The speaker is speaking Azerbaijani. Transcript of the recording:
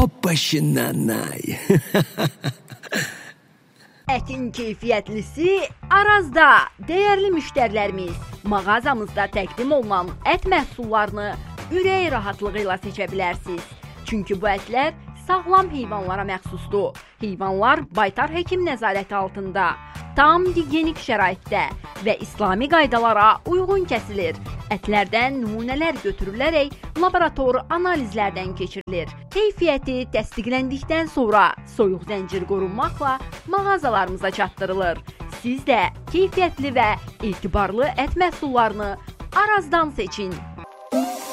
başından ay. Ətin keyfiyyətlisi Arazda. Dəyərli müştərilərimiz, mağazamızda təqdim olunan ət məhsullarını ürək rahatlığı ilə seçə bilərsiniz. Çünki bu ətlər sağlam heyvanlara məxsusdur. Heyvanlar baytar həkim nəzarəti altında, tam gigiyenik şəraitdə və İslami qaydalara uyğun kəsilir. Ətlərdən nümunələr götürülərək laborator analizlərdən keçirilir. Keyfiyyəti təsdiqləndikdən sonra soyuq zəncir qorunmaqla mağazalarımıza çatdırılır. Siz də keyfiyyətli və etibarlı ət məhsullarını Arazdan seçin.